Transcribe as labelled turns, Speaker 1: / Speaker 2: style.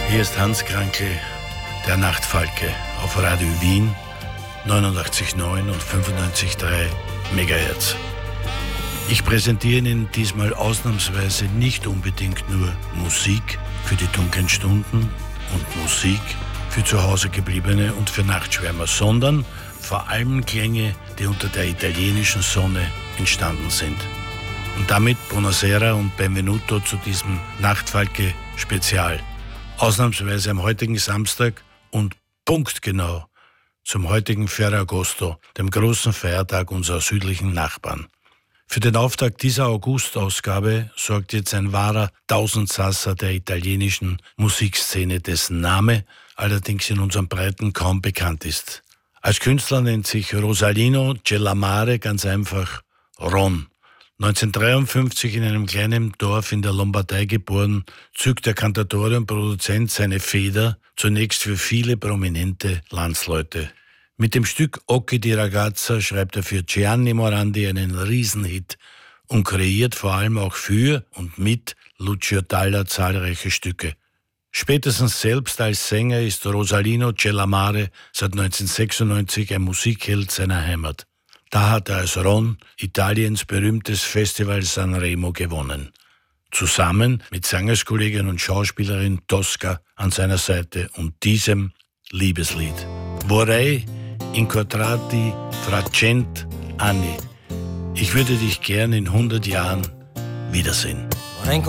Speaker 1: Hier ist Hans Krankel, der Nachtfalke, auf Radio Wien, 89,9 und 95,3 MHz. Ich präsentiere Ihnen diesmal ausnahmsweise nicht unbedingt nur Musik für die dunklen Stunden und Musik für zu Hause gebliebene und für Nachtschwärmer, sondern vor allem Klänge, die unter der italienischen Sonne entstanden sind. Und damit Buonasera und Benvenuto zu diesem Nachtfalke-Spezial. Ausnahmsweise am heutigen Samstag und punktgenau zum heutigen Ferragosto, dem großen Feiertag unserer südlichen Nachbarn. Für den Auftakt dieser August-Ausgabe sorgt jetzt ein wahrer Tausendsasser der italienischen Musikszene, dessen Name allerdings in unserem Breiten kaum bekannt ist. Als Künstler nennt sich Rosalino Cellamare ganz einfach Ron. 1953 in einem kleinen Dorf in der Lombardei geboren, zückt der Cantautore und Produzent seine Feder zunächst für viele prominente Landsleute. Mit dem Stück Occhi di Ragazza schreibt er für Gianni Morandi einen Riesenhit und kreiert vor allem auch für und mit Lucio Dalla zahlreiche Stücke. Spätestens selbst als Sänger ist Rosalino Cellamare seit 1996 ein Musikheld seiner Heimat. Da hat er als Ron Italiens berühmtes Festival Sanremo gewonnen. Zusammen mit Sangerskollegin und Schauspielerin Tosca an seiner Seite und diesem Liebeslied. Vorrei incontrarti fra 100 anni. Ich würde dich gern in 100 Jahren wiedersehen.